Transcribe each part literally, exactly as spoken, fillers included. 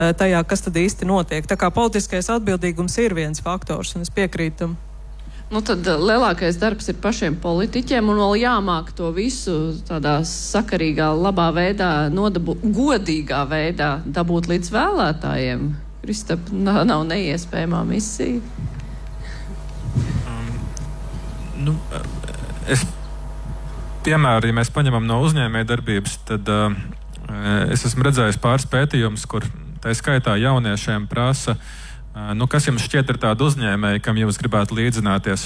tajā, kas tad īsti notiek. Tā kā politiskais atbildīgums ir viens faktors, un es piekrītu tam. Nu, tad lielākais darbs ir pašiem politiķiem, un vēl jāmāk to visu tādā sakarīgā, labā veidā, nodabu, godīgā veidā dabūt līdz vēlētājiem. Kristap, nav, nav neiespējamā misija. Um, nu, es, piemēram, ja mēs paņemam no uzņēmēja darbības, tad uh, es esmu redzējis pāris pētījumus, kur tā skaitā jauniešiem prasa, nu, kas jums šķiet ir tāda uzņēmēja, kam jūs gribētu līdzināties.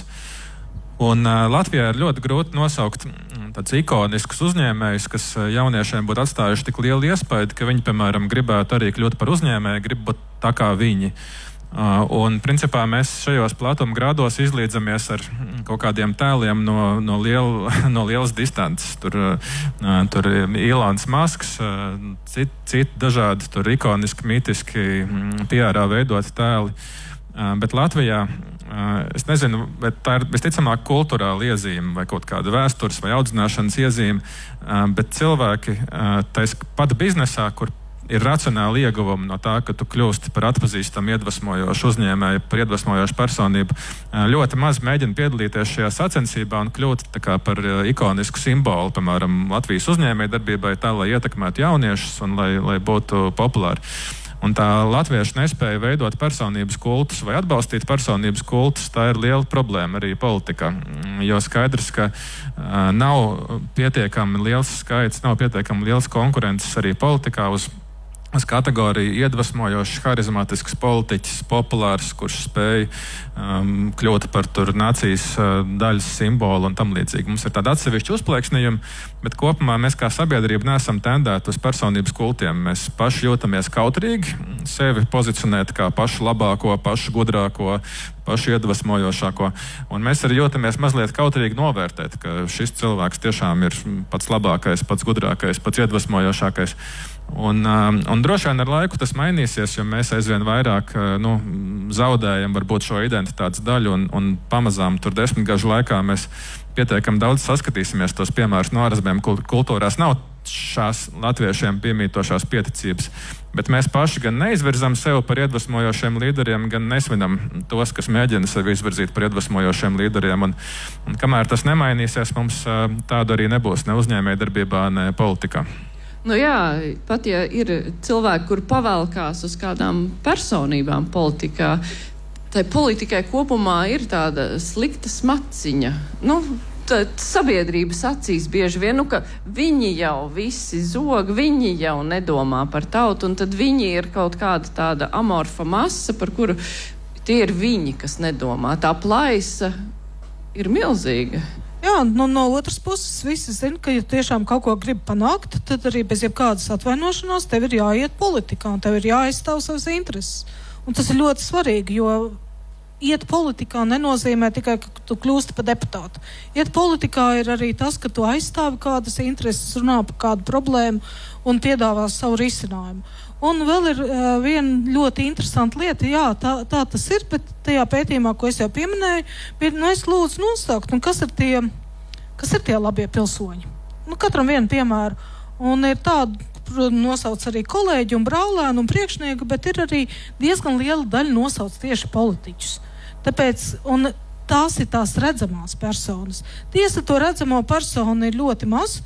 Un uh, Latvijā ir ļoti grūti nosaukt tādus ikoniskus uzņēmējus, kas jauniešiem būtu atstājuši tik lielu iespēju, ka viņi, piemēram, gribētu arī kļūt par uzņēmēju, grib būt tā kā viņi. Uh, un, principā, mēs šajos platuma grādos izlīdzamies ar kaut kādiem tēliem no, no, liel, no lielas distances. Tur, uh, tur Ilons Masks, uh, citi cit dažādi tur ikoniski, mitiski P R veidoti tēli. Uh, bet Latvijā, uh, es nezinu, bet tā ir visticamāk kulturāla iezīme vai kaut kāda vēstures vai audzināšanas iezīme, uh, bet cilvēki, uh, tais pat biznesā, kur ir racionāli ieguvumi no tā, ka tu kļūsti par atpazīstamu, iedvesmojošu uzņēmēju, par iedvesmojošu personību. Ļoti maz mēģina piedalīties šajā sacensībā un kļūt tā kā par ikonisku simbolu, piemēram, Latvijas uzņēmēju darbībai tā, lai ietekmētu jauniešus un lai, lai būtu populāri. Un tā latvieši nespēja veidot personības kultus vai atbalstīt personības kultus, tā ir liela problēma arī politikā. Jo skaidrs, ka uh, nav pietiekami liels skaits, nav pietiekami liels konkurences arī politikā uz uz kategoriju iedvesmojošs, harizmatisks politiķis, populārs, kurš spēj um, kļūt par tur nācijas uh, daļas simbolu un tam līdzīgi. Mums ir tāda atsevišķa uzplēksnījuma, bet kopumā mēs kā sabiedrība neesam tendēti uz personības kultiem. Mēs paši jūtamies kautrīgi, sevi pozicionēt kā pašu labāko, pašu gudrāko, pašu iedvesmojošāko. Un mēs arī jūtamies mazliet kautrīgi novērtēt, ka šis cilvēks tiešām ir pats labākais, pats gudrākais, pats iedvesmojošākais. Un, un droši vien ar laiku tas mainīsies, jo mēs aizvien vairāk nu, zaudējam varbūt šo identitātes daļu un, un pamazām tur desmitgažu laikā mēs pietiekam daudz saskatīsimies tos piemērus no ārzemēm kultūrās. Nav šās latviešiem piemītošās pieticības, bet mēs paši gan neizvirzam sevi par iedvesmojošiem līderiem, gan nesvinam tos, kas mēģina sevi izvirzīt par iedvesmojošiem līderiem. Un, un kamēr tas nemainīsies, mums tādu arī nebūs ne uzņēmējdarbībā, ne politikā. Nu jā, pat ja ir cilvēki, kur pavelkās uz kādām personībām politikā, tai politikai kopumā ir tāda slikta smaciņa. Nu, tad sabiedrības acīs bieži vien, nu, ka viņi jau visi zog, viņi jau nedomā par tautu, un tad viņi ir kaut kāda tāda amorfa masa, par kuru tie ir viņi, kas nedomā. Tā plaisa ir milzīga. Jā, nu, no otras puses visi zina, ka ja tiešām kaut ko grib panākt, tad arī bez jebkādas atvainošanās tev ir jāiet politikā un tev ir jāaizstāv savas intereses. Un tas ir ļoti svarīgi, jo iet politikā nenozīmē tikai, ka tu kļūsti par deputātu. Iet politikā ir arī tas, ka tu aizstāvi kādas intereses, runā par kādu problēmu un piedāvā savu risinājumu. Un vēl ir uh, viena ļoti interesanta lieta, jā, tā, tā tas ir, bet tajā pētījumā, ko es jau pieminēju, bet, nu, es lūdzu nosaukt, nu, kas ir tie, kas ir tie labie pilsoņi. Nu, katram vienu piemēru. Un ir tādu, nosauc arī kolēģi un brālēnu un priekšnieku, bet ir arī diezgan liela daļa nosauc tieši politiķus. Tāpēc, un tās ir tās redzamās personas. Tiesa, to redzamo personu ir ļoti maz,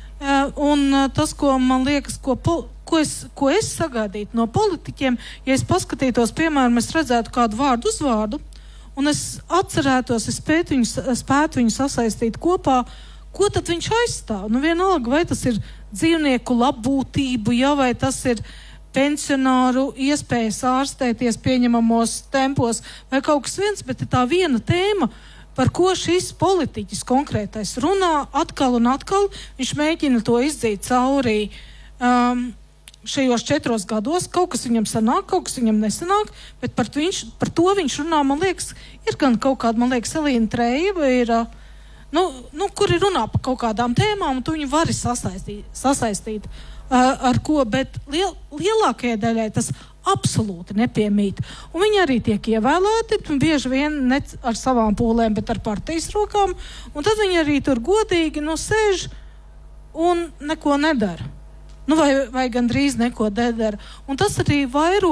un tas, ko man liekas, ko, ko, es, ko es sagaidītu no politiķiem, ja es paskatītos, piemēram, es redzētu kādu vārdu uzvārdu, un es atcerētos, es spētu viņu, spētu viņu sasaistīt kopā, ko tad viņš aizstāv? Nu, vienalga, vai tas ir dzīvnieku labbūtību, ja, vai tas ir pensionāru iespējas ārstēties pieņemamos tempos, vai kaut kas viens, bet ir tā viena tēma, par ko šis politiķis konkrētais runā atkal un atkal. Viņš mēģina to izdzīt cauri um, šajos četros gados. Kaut kas viņam sanāk, kaut kas viņam nesanāk, bet par, viņš, par to viņš runā, man liekas, ir gan kaut kāda, man liekas, Elīna Trejeva ir, uh, nu, nu, kuri runā par kaut kādām tēmām, un tu viņu vari sasaistīt, sasaistīt uh, ar ko, bet liel, lielākajai daļai tas absolūti nepiemīt. Un viņi arī tiek ievēlēti, bieži vien ne ar savām pūlēm, bet ar partijas rokām, un tad viņi arī tur godīgi, nu, sēž un neko nedara. Nu, vai, vai gandrīz neko nedara. Un tas arī vairo